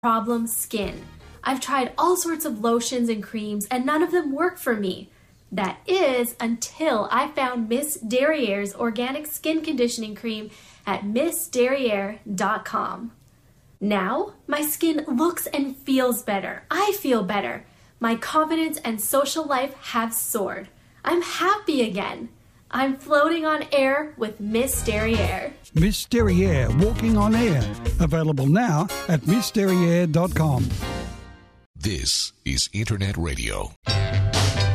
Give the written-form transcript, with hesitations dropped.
problem skin. I've tried all sorts of lotions and creams and none of them work for me. That is until I found Miss Derriere's organic skin conditioning cream at MissDerriere.com. Now, my skin looks and feels better. I feel better. My confidence and social life have soared. I'm happy again. I'm floating on air with Miss Derriere. Miss Derriere, walking on air. Available now at MissDerriere.com. This is Internet Radio.